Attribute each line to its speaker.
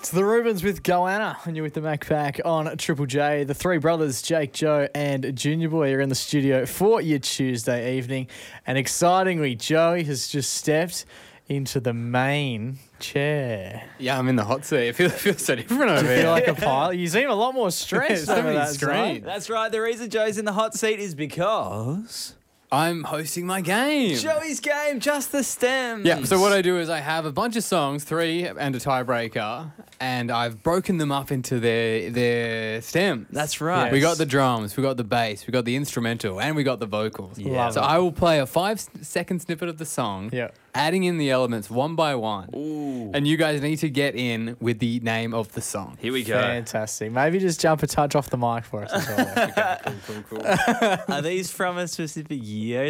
Speaker 1: It's the Rubens with Goanna, and you're with the Mac Pack on Triple J. The three brothers, Jake, Joe, and Junior Boy, are in the studio for your Tuesday evening. And excitingly, Joey has just stepped into the main chair.
Speaker 2: Yeah, I'm in the hot seat. It feels so different over
Speaker 1: You
Speaker 2: here.
Speaker 1: feel like a pilot. You seem a lot more stressed
Speaker 2: So
Speaker 1: over
Speaker 2: many
Speaker 1: that
Speaker 2: screens.
Speaker 1: screen.
Speaker 3: That's right. The reason Joey's in the hot seat is because
Speaker 2: I'm hosting my game.
Speaker 3: Joey's game, Just the Stems.
Speaker 2: Yeah, so what I do is I have a bunch of songs, 3 and a tiebreaker, and I've broken them up into their stems.
Speaker 3: That's right.
Speaker 2: We got the drums, we got the bass, we got the instrumental, and we got the vocals.
Speaker 1: Love
Speaker 2: So
Speaker 1: it.
Speaker 2: I will play a 5-second snippet of the song,
Speaker 1: Yeah.
Speaker 2: adding in the elements one by one.
Speaker 3: Ooh.
Speaker 2: And you guys need to get in with the name of the song.
Speaker 3: Here we go.
Speaker 1: Fantastic. Maybe just jump a touch off the mic for us as well.
Speaker 2: Cool.
Speaker 3: Are these from a specific year?